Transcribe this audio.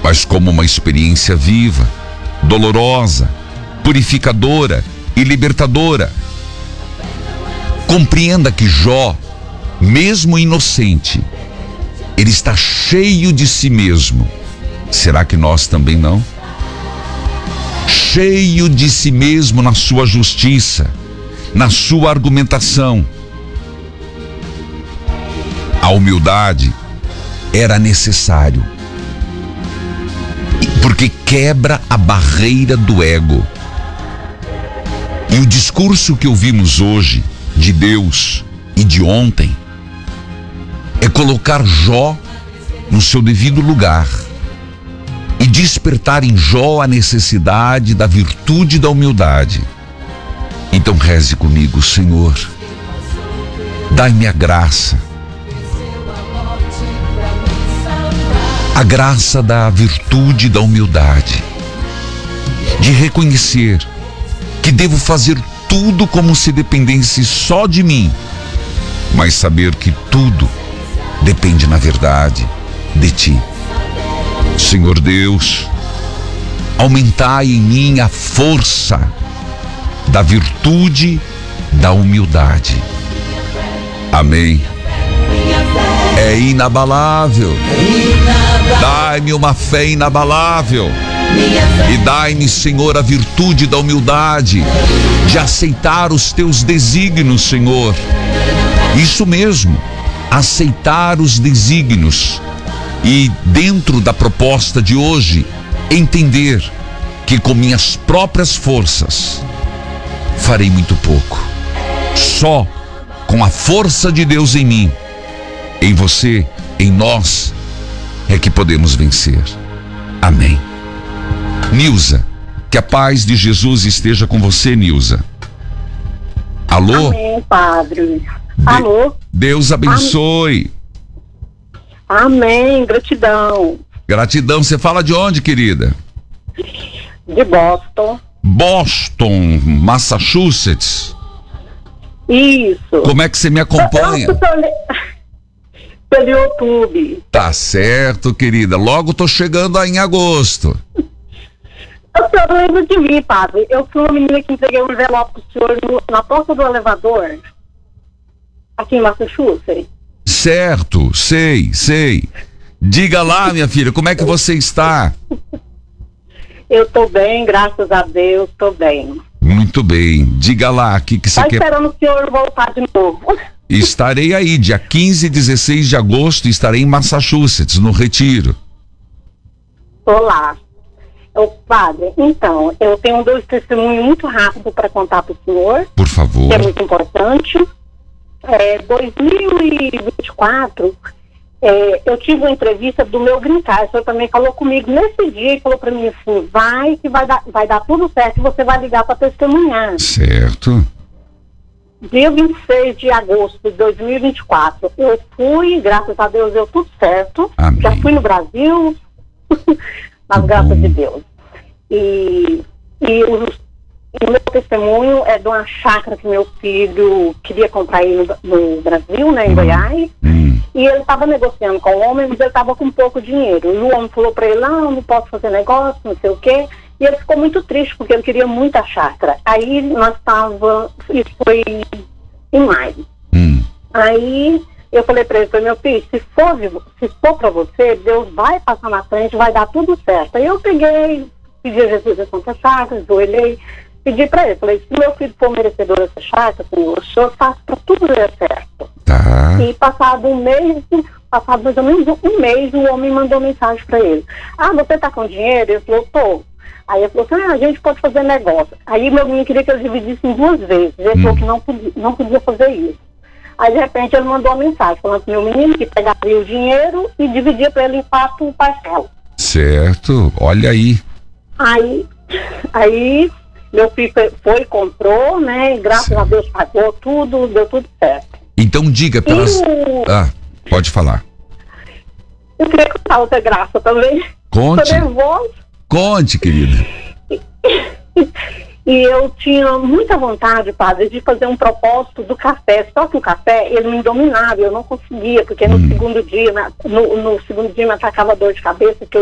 mas como uma experiência viva, dolorosa, purificadora e libertadora. Compreenda que Jó, mesmo inocente, ele está cheio de si mesmo. Será que nós também não? Cheio de si mesmo na sua justiça, na sua argumentação. A humildade era necessário, porque quebra a barreira do ego. E o discurso que ouvimos hoje de Deus e de ontem é colocar Jó no seu devido lugar e despertar em Jó a necessidade da virtude da humildade. Então reze comigo: Senhor, dai-me a graça da virtude da humildade, de reconhecer que devo fazer tudo como se dependesse só de mim, mas saber que tudo depende, na verdade, de Ti. Senhor Deus, aumentai em mim a força da virtude da humildade. Amém. É inabalável. Dai-me uma fé inabalável. E dai-me, Senhor, a virtude da humildade, de aceitar os teus desígnios, Senhor. Isso mesmo, aceitar os desígnios. E dentro da proposta de hoje, entender que com minhas próprias forças farei muito pouco. Só com a força de Deus em mim, em você, em nós, é que podemos vencer. Amém. Nilza, que a paz de Jesus esteja com você, Nilza. Alô? Amém, Padre. Alô? Deus abençoe. Amém, gratidão. Gratidão. Você fala de onde, querida? De Boston. Boston, Massachusetts. Isso. Como é que você me acompanha? Pelo YouTube. Tá certo, querida. Logo tô chegando aí em agosto. O senhor lembra de mim, Padre? Eu fui uma menina que entreguei um envelope pro senhor na porta do elevador, aqui em Massachusetts. Certo, sei. Diga lá, minha filha, como é que você está? Eu tô bem, graças a Deus, tô bem. Muito bem. Diga lá, o que você quer? Esperando o senhor voltar de novo. Estarei aí, dia 15 e 16 de agosto, estarei em Massachusetts, no Retiro. Tô lá. Padre, então, eu tenho 2 testemunhos muito rápidos para contar para o senhor. Por favor. Que é muito importante. 2024, eu tive uma entrevista do meu green card. O senhor também falou comigo nesse dia e falou para mim assim: vai dar tudo certo e você vai ligar para testemunhar. Certo. Dia 26 de agosto de 2024, eu fui, graças a Deus, deu tudo certo. Amém. Já fui no Brasil, mas graças de Deus. E o meu testemunho é de uma chácara que meu filho queria comprar aí no Brasil, né, em Goiás. E ele estava negociando com o homem, mas ele estava com pouco dinheiro. E o homem falou para ele: não posso fazer negócio, não sei o quê. E ele ficou muito triste, porque ele queria muito a chácara. Aí nós estávamos, isso foi em maio. Aí eu falei para ele: meu filho, se for para você, Deus vai passar na frente, vai dar tudo certo. Aí eu peguei, pedi a Jesus a Santa Chácara, ajoelhei, pedi para ele, falei: se meu filho for merecedor dessa chácara, Senhor, o Senhor faz para tudo dar certo. Tá. E passado mais ou menos um mês, o homem mandou mensagem para ele: você tá com dinheiro? Ele falou: tô. Aí ele falou assim: a gente pode fazer negócio. Aí meu menino queria que eu dividisse em 2 vezes. Ele falou que não podia fazer isso. Aí de repente ele mandou uma mensagem falando pro meu menino que pegaria o dinheiro e dividia para ele em 4 parcelas. Certo, olha aí. Aí meu filho foi e comprou, né? E graças a Deus pagou tudo, deu tudo certo. Então diga pelas... pode falar. Eu queria contar outra graça também. Conte. Tô nervosa. Conte, querida. E eu tinha muita vontade, Padre, de fazer um propósito do café. Só que o café, ele me dominava, eu não conseguia, porque no segundo dia me atacava dor de cabeça, que eu